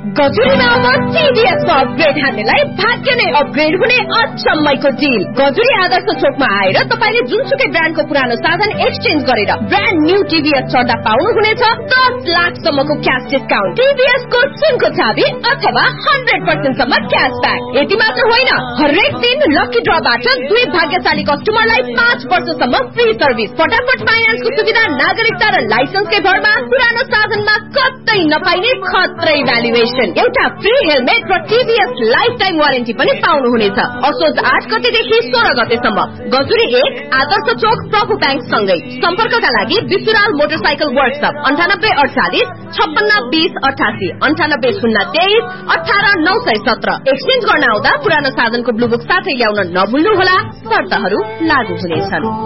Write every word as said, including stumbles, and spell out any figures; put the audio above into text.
गजुरीमा अब टिभीएसको अपग्रेड हान्नेलाई भाग्य नै अपग्रेड हुने अचम्मैको डिल। गजुरी आदर्श चोकमा आएर तपाईले जुनसुकै ब्रान्डको पुरानो साधन एक्सचेन्ज गरेर ब्रान्ड न्यू टिभीएस चढ्दा पाउनुहुनेछ दस लाख सम्मको क्याश डिस्काउन्ट, टिभीएसको सुनको चाबी अथवा हन्ड्रेड पर्सेन्ट सम्म क्यासब्याक। यति मात्र होइन, हरेक दिन लकी ड्रबाट दुई भाग्यशाली कस्टमरलाई पाँच वर्षसम्म फ्री सर्भिस, फटाफट फाइनान्सको सुविधा, नागरिकता र लाइसेन्सकै भरमा पुरानो साधनमा कतै नपाइने खत्रै भ्यालुएसन, एउटा फ्री हेलमेट र टिभीएस लाइफ टाइम वारेन्टी पनि पाउनुहुनेछ। असोज आठ गतेदेखि सोह्र गतेसम्म गजुरी एक आदर्श चोक प्रभु ब्याङ्क सँगै। सम्पर्कका लागि विसुराल मोटरसाइकल वर्कशप अन्ठानब्बे अडचालिस छप्पन्न बीस अठासी अन्ठानब्बे शून्य तेइस अठार नौ सय सत्र। एक्सचेन्ज गर्न आउँदा पुरानो साधनको ब्लुबुक साथै ल्याउन नभुल्नुहोला, शर्तहरू लागू हुनेछन्।